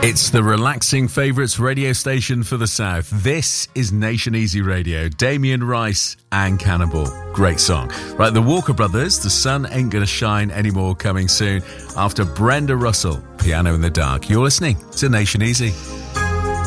It's the relaxing favourites radio station for the South. This is Nation Easy Radio. Damien Rice and Cannibal. Great song. Right, the Walker Brothers, The Sun Ain't Gonna Shine Anymore, coming soon after Brenda Russell, Piano in the Dark. You're listening to Nation Easy.